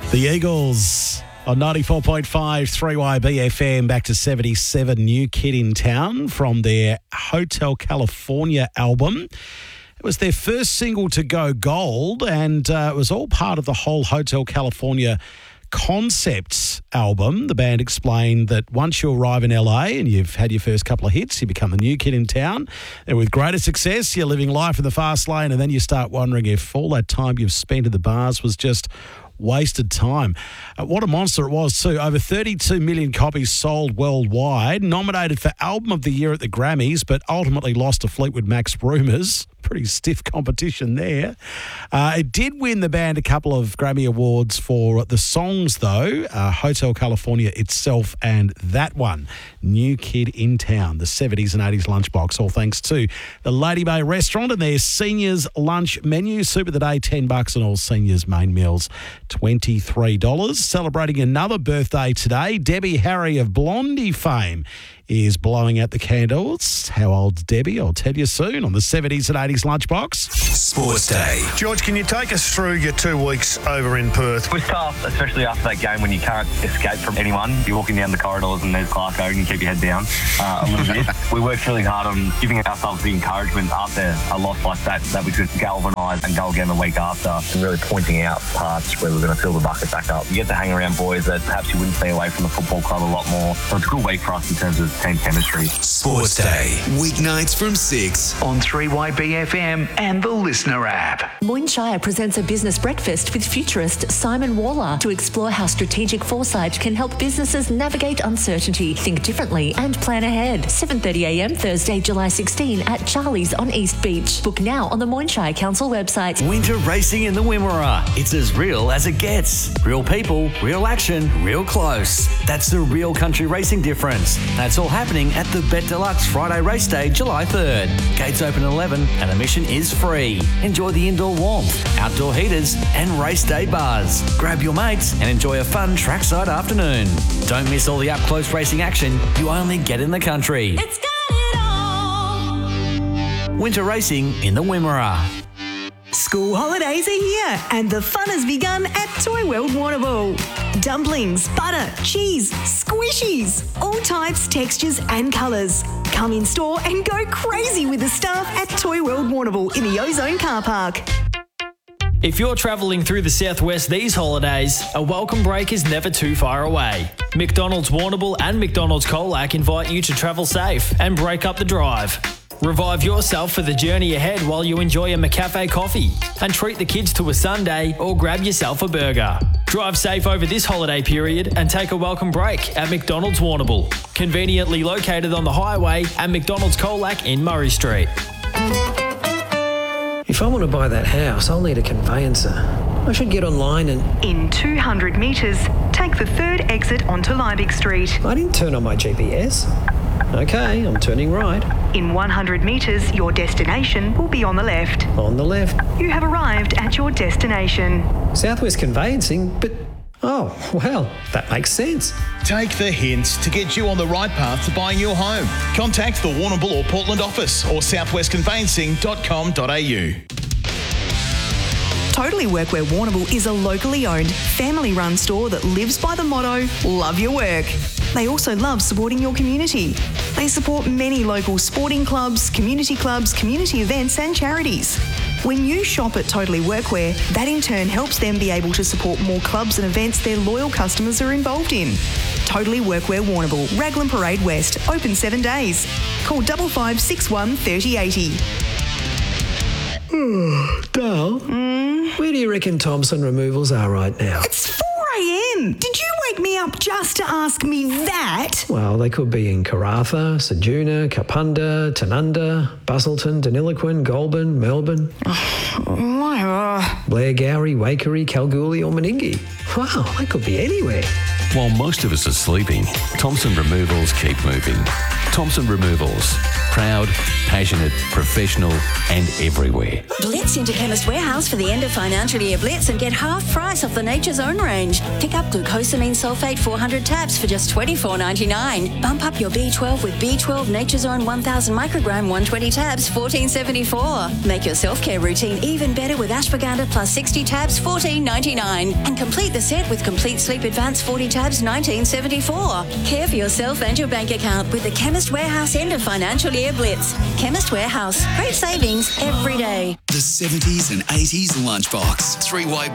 The Eagles on 94.5 3YB FM, back to 77, New Kid in Town from their Hotel California album. It was their first single to go gold, and it was all part of the whole Hotel California concept album. The band explained that once you arrive in LA and you've had your first couple of hits, you become the new kid in town. And with greater success, you're living life in the fast lane, and then you start wondering if all that time you've spent at the bars was just wasted time. What a monster it was too. Over 32 million copies sold worldwide. Nominated for Album of the Year at the Grammys, but ultimately lost to Fleetwood Mac's Rumours. Pretty stiff competition there. It did win the band a couple of Grammy Awards for the songs, though. Hotel California itself and that one, New Kid in Town, the 70s and 80s lunchbox, all thanks to the Lady Bay restaurant and their seniors lunch menu. Soup of the day, $10, and all seniors main meals, $23. Celebrating another birthday today, Debbie Harry of Blondie fame is blowing out the candles. How old's Debbie? I'll tell you soon on the 70s and 80s lunchbox. Sports Day. George, can you take us through your 2 weeks over in Perth? It was tough, especially after that game when you can't escape from anyone. You're walking down the corridors and there's Clarko and you keep your head down a little bit. We worked really hard on giving ourselves the encouragement after a loss like that we could galvanise and go again the week after, and really pointing out parts where we're going to fill the bucket back up. You get to hang around boys that perhaps you wouldn't stay away from the football club a lot more. So it's a good week for us in terms of team chemistry. Sports Day, weeknights from 6 on 3YB FM and the Listener app. Moyne Shire presents a business breakfast with futurist Simon Waller to explore how strategic foresight can help businesses navigate uncertainty, think differently and plan ahead. 7:30am Thursday, July 16 at Charlie's on East Beach. Book now on the Moyne Shire Council website. Winter racing in the Wimmera. It's as real as it gets. Real people, real action, real close. That's the real country racing difference. That's all happening at the Bet Deluxe Friday Race Day, July 3rd. Gates open at 11 and admission is free. Enjoy the indoor warmth, outdoor heaters and race day bars. Grab your mates and enjoy a fun trackside afternoon. Don't miss all the up-close racing action you only get in the country. It's got it all. Winter racing in the Wimmera. School holidays are here and the fun has begun at Toy World Warrnambool. Dumplings, butter, cheese, squishies, all types, textures and colours. Come in store and go crazy with the staff at Toy World Warrnambool in the Ozone car park. If you're travelling through the southwest these holidays, a welcome break is never too far away. McDonald's Warrnambool and McDonald's Colac invite you to travel safe and break up the drive. Revive yourself for the journey ahead while you enjoy a McCafe coffee and treat the kids to a sundae or grab yourself a burger. Drive safe over this holiday period and take a welcome break at McDonald's Warrnambool, conveniently located on the highway at McDonald's Colac in Murray Street. If I want to buy that house, I'll need a conveyancer. I should get online and... In 200 metres, take the third exit onto Liebig Street. I didn't turn on my GPS. Okay, I'm turning right. In 100 metres, your destination will be on the left. On the left. You have arrived at your destination. Southwest Conveyancing, but... Oh, well, that makes sense. Take the hints to get you on the right path to buying your home. Contact the Warrnambool or Portland office or southwestconveyancing.com.au. Totally Workwear Warrnambool is a locally owned, family-run store that lives by the motto, love your work. They also love supporting your community. They support many local sporting clubs, community events and charities. When you shop at Totally Workwear, that in turn helps them be able to support more clubs and events their loyal customers are involved in. Totally Workwear Warrnambool, Raglan Parade West, open 7 days. Call 5561 3080. Dale, where do you reckon Thompson Removals are right now? It's 4 a.m. Did you wake me up just to ask me that? Well, they could be in Karratha, Ceduna, Kapunda, Tanunda, Busselton, Deniliquin, Goulburn, Melbourne. Whatever. Blair Gowrie, Waikerie, Kalgoorlie or Meningie. Wow, they could be anywhere. While most of us are sleeping, Thompson Removals keep moving. Thompson Removals. Proud, passionate, professional and everywhere. Blitz into Chemist Warehouse for the end of financial year blitz and get half price off the Nature's Own range. Pick up glucosamine sulfate 400 tabs for just $24.99. Bump up your B12 with B12 Nature's Own 1000 microgram 120 tabs, $14.74. Make your self-care routine even better with ashwagandha plus 60 tabs, $14.99. And complete the set with Complete Sleep Advance 40 tabs, $19.74. Care for yourself and your bank account with the Chemist Warehouse end of financial year blitz. Chemist Warehouse. Great savings every day. The 70s and 80s lunchbox. 3YB